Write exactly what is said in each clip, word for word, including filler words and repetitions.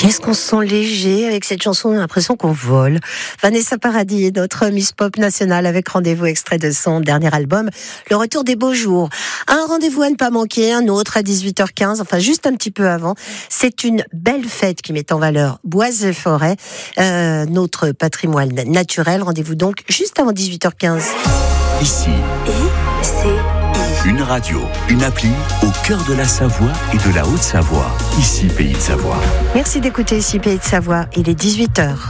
Qu'est-ce qu'on se sent léger avec cette chanson, on a l'impression qu'on vole. Vanessa Paradis est notre Miss Pop nationale avec Rendez-vous, extrait de son dernier album, Le Retour des Beaux Jours. Un rendez-vous à ne pas manquer, un autre à dix-huit heures quinze, enfin juste un petit peu avant. C'est une belle fête qui met en valeur bois et forêts, euh, notre patrimoine naturel. Rendez-vous donc juste avant dix-huit heures quinze. Ici, et c'est une radio, une appli au cœur de la Savoie et de la Haute-Savoie. Ici, Pays de Savoie. Merci d'écouter Ici, Pays de Savoie. Il est dix-huit heures.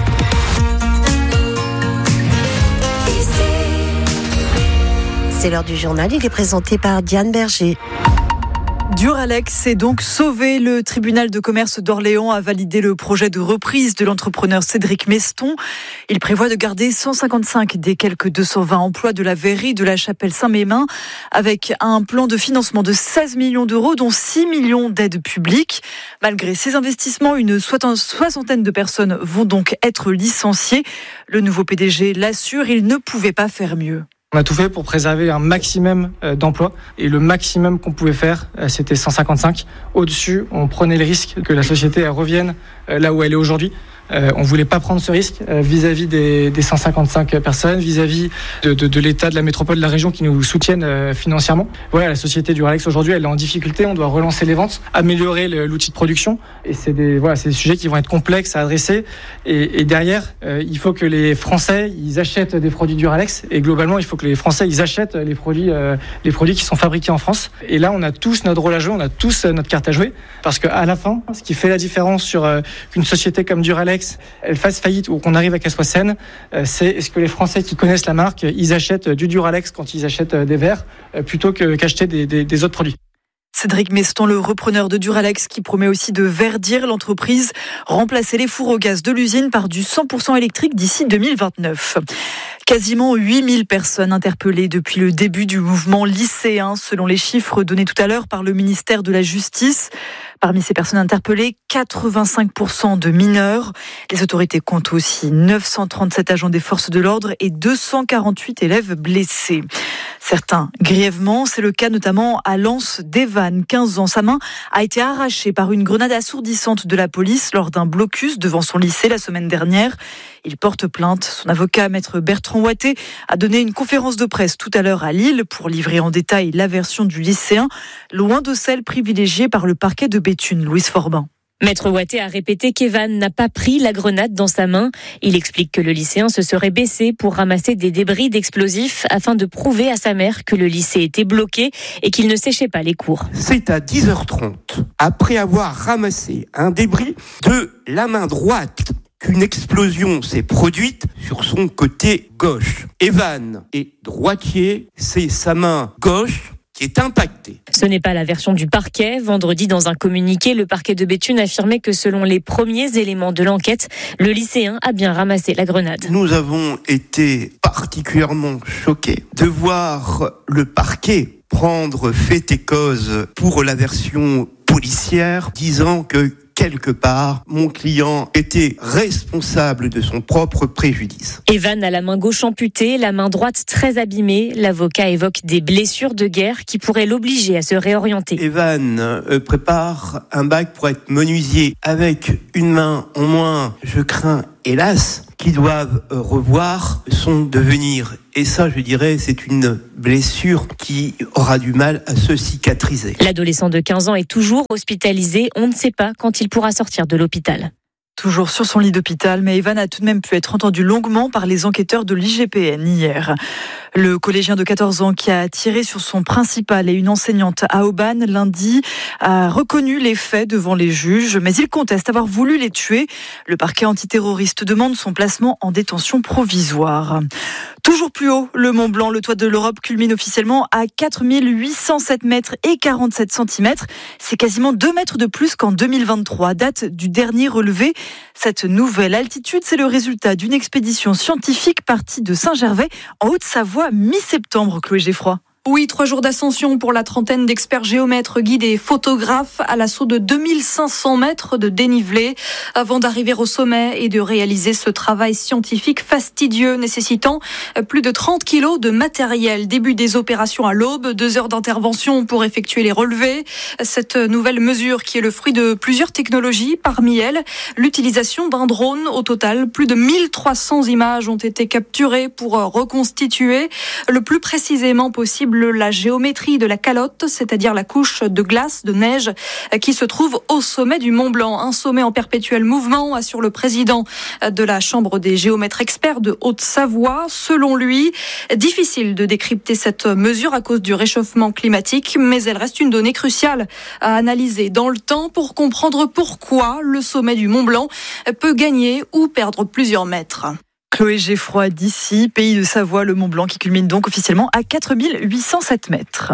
C'est l'heure du journal. Il est présenté par Diane Berger. Duralex est donc sauvé. Le tribunal de commerce d'Orléans a validé le projet de reprise de l'entrepreneur Cédric Meston. Il prévoit de garder cent cinquante-cinq des quelques deux cent vingt emplois de la verrerie de la Chapelle-Saint-Mémin, avec un plan de financement de seize millions d'euros, dont six millions d'aides publiques. Malgré ces investissements, une soixantaine de personnes vont donc être licenciées. Le nouveau P D G l'assure, il ne pouvait pas faire mieux. On a tout fait pour préserver un maximum d'emplois et le maximum qu'on pouvait faire, c'était cent cinquante-cinq. Au-dessus, on prenait le risque que la société elle revienne là où elle est aujourd'hui. Euh, on ne voulait pas prendre ce risque euh, vis-à-vis des, des cent cinquante-cinq personnes, vis-à-vis de, de, de l'État, de la métropole, de la région qui nous soutiennent euh, financièrement. Voilà, la société Duralex aujourd'hui, elle est en difficulté. On doit relancer les ventes, améliorer le, l'outil de production. Et c'est des, voilà, c'est des sujets qui vont être complexes à adresser. Et, et derrière, euh, il faut que les Français, ils achètent des produits Duralex. Et globalement, il faut que les Français, ils achètent les produits, euh, les produits qui sont fabriqués en France. Et là, on a tous notre rôle à jouer, on a tous notre carte à jouer. Parce qu'à la fin, ce qui fait la différence sur euh, qu'une société comme Duralex elle fasse faillite ou qu'on arrive à qu'elle soit saine, c'est est-ce que les Français qui connaissent la marque, ils achètent du Duralex quand ils achètent des verres plutôt que, qu'acheter des, des, des autres produits. Cédric Meston, le repreneur de Duralex, qui promet aussi de verdir l'entreprise, remplacer les fours au gaz de l'usine par du cent pour cent électrique d'ici deux mille vingt-neuf. Quasiment huit mille personnes interpellées depuis le début du mouvement lycéen, selon les chiffres donnés tout à l'heure par le ministère de la Justice. Parmi ces personnes interpellées, quatre-vingt-cinq pour cent de mineurs. Les autorités comptent aussi neuf cent trente-sept agents des forces de l'ordre et deux cent quarante-huit élèves blessés. Certains grièvement, c'est le cas notamment à Lens d'Evan, quinze ans. Sa main a été arrachée par une grenade assourdissante de la police lors d'un blocus devant son lycée la semaine dernière. Il porte plainte. Son avocat, maître Bertrand Ouatté, a donné une conférence de presse tout à l'heure à Lille pour livrer en détail la version du lycéen, loin de celle privilégiée par le parquet de Béthune. Louise Forban. Maître Ouatté a répété qu'Evan n'a pas pris la grenade dans sa main. Il explique que le lycéen se serait baissé pour ramasser des débris d'explosifs afin de prouver à sa mère que le lycée était bloqué et qu'il ne séchait pas les cours. C'est à dix heures trente, après avoir ramassé un débris de la main droite, qu'une explosion s'est produite sur son côté gauche. Evan est droitier, c'est sa main gauche qui est impactée. Ce n'est pas la version du parquet. Vendredi, dans un communiqué, le parquet de Béthune affirmait que selon les premiers éléments de l'enquête, le lycéen a bien ramassé la grenade. Nous avons été particulièrement choqués de voir le parquet prendre fait et cause pour la version policière, disant que quelque part, mon client était responsable de son propre préjudice. Evan a la main gauche amputée, la main droite très abîmée. L'avocat évoque des blessures de guerre qui pourraient l'obliger à se réorienter. Evan euh, prépare un bac pour être menuisier avec une main en moins. Je crains, hélas, qu'ils doivent revoir son devenir. Et ça, je dirais, c'est une blessure qui aura du mal à se cicatriser. L'adolescent de quinze ans est toujours hospitalisé. On ne sait pas quand il pourra sortir de l'hôpital. Toujours sur son lit d'hôpital, mais Evan a tout de même pu être entendu longuement par les enquêteurs de l'I G P N hier. Le collégien de quatorze ans qui a tiré sur son principal et une enseignante à Aubagne lundi a reconnu les faits devant les juges, mais il conteste avoir voulu les tuer. Le parquet antiterroriste demande son placement en détention provisoire. Toujours plus haut, le Mont Blanc, le toit de l'Europe, culmine officiellement à quatre mille huit cent sept mètres et quarante-sept centimètres. C'est quasiment deux mètres de plus qu'en deux mille vingt-trois, date du dernier relevé. Cette nouvelle altitude, c'est le résultat d'une expédition scientifique partie de Saint-Gervais, en Haute-Savoie, mi-septembre, Chloé Geffroy. Oui, trois jours d'ascension pour la trentaine d'experts géomètres, guides et photographes à l'assaut de deux mille cinq cents mètres de dénivelé avant d'arriver au sommet et de réaliser ce travail scientifique fastidieux nécessitant plus de trente kilos de matériel. Début des opérations à l'aube, deux heures d'intervention pour effectuer les relevés. Cette nouvelle mesure qui est le fruit de plusieurs technologies, parmi elles l'utilisation d'un drone. Au total, plus de mille trois cents images ont été capturées pour reconstituer le plus précisément possible la géométrie de la calotte, c'est-à-dire la couche de glace, de neige qui se trouve au sommet du Mont Blanc. Un sommet en perpétuel mouvement, assure le président de la Chambre des géomètres experts de Haute-Savoie. Selon lui, difficile de décrypter cette mesure à cause du réchauffement climatique, mais elle reste une donnée cruciale à analyser dans le temps pour comprendre pourquoi le sommet du Mont Blanc peut gagner ou perdre plusieurs mètres. Chloé Geffroy d'ici, pays de Savoie, le Mont Blanc qui culmine donc officiellement à quatre mille huit cent sept mètres.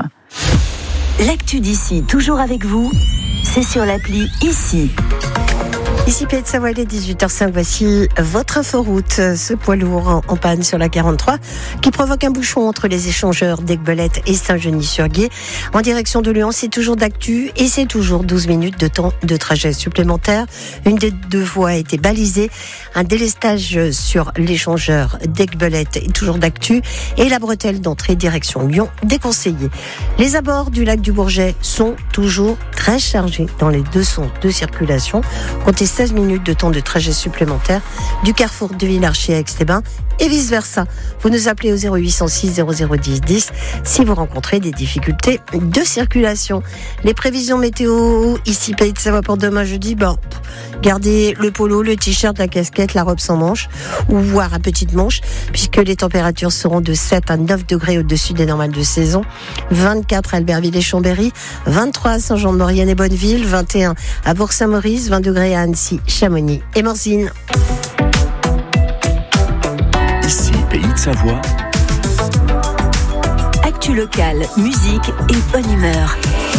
L'actu d'ici, toujours avec vous, c'est sur l'appli Ici. Ici Pays de Savoie, il est dix-huit heures cinq. Voici votre inforoute. Ce poids lourd en, en panne sur la quarante-trois qui provoque un bouchon entre les échangeurs d'Aiguebelette et Saint-Genis-sur-Guiers. En direction de Lyon, c'est toujours d'actu et c'est toujours douze minutes de temps de trajet supplémentaire. Une des deux voies a été balisée. Un délestage sur l'échangeur d'Aiguebelette est toujours d'actu et la bretelle d'entrée direction Lyon déconseillée. Les abords du lac du Bourget sont toujours très chargés dans les deux sens de circulation. Comptez seize minutes de temps de trajet supplémentaire du carrefour de Villarcher à Aix-les-Bains et vice-versa. Vous nous appelez au zéro huit cent six zéro zéro dix dix si vous rencontrez des difficultés de circulation. Les prévisions météo ici Pays de Savoie pour demain jeudi, ben, gardez le polo, le t-shirt, la casquette, la robe sans manches ou voire à petite manche puisque les températures seront de sept à neuf degrés au-dessus des normales de saison. vingt-quatre à Albertville et Chambéry, vingt-trois à Saint-Jean-de-Maurienne et Bonneville, vingt et un à Bourg-Saint-Maurice, vingt degrés à Annecy, Chamonix et Morzine. Ici, Pays de Savoie. Actu locale, musique et bonne humeur.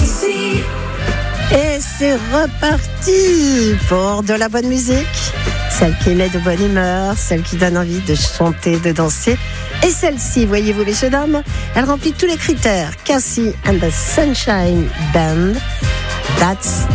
Et c'est reparti pour de la bonne musique. Celle qui met de bonne humeur, celle qui donne envie de chanter, de danser. Et celle-ci, voyez-vous, messieurs, dames, elle remplit tous les critères. Cassie and the Sunshine Band. That's